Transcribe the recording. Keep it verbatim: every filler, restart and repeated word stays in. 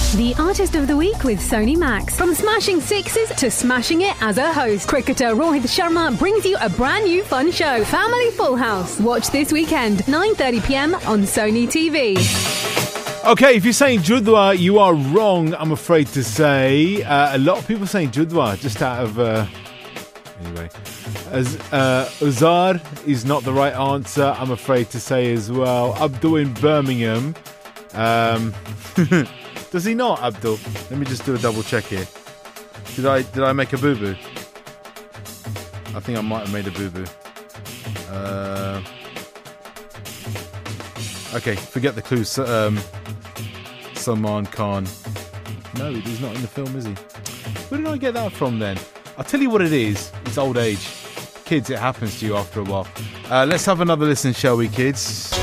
The Artist of the Week with Sony Max. From smashing sixes to smashing it as a host, cricketer Rohit Sharma brings you a brand new fun show, Family Full House. Watch this weekend, nine thirty p.m. on Sony T V. Okay, if you're saying Judwa, you are wrong, I'm afraid to say. Uh, a lot of people saying Judwa, just out of... Uh, anyway. As, uh, Uzar is not the right answer, I'm afraid to say as well. Abdul in Birmingham. Um, does he not, Abdul? Let me just do a double check here. Did I did I make a boo-boo? I think I might have made a boo-boo. Uh, okay, forget the clues. Um, Salman Khan. No, he's not in the film, is he? Where did I get that from then? I'll tell you what it is. It's old age. Kids, it happens to you after a while. Uh, let's have another listen, shall we, kids?